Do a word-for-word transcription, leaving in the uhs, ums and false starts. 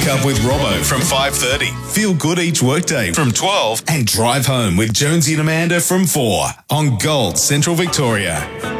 Up with Robbo from five thirty. Feel good each workday from twelve. And drive home with Jonesy and Amanda from four on Gold Central Victoria.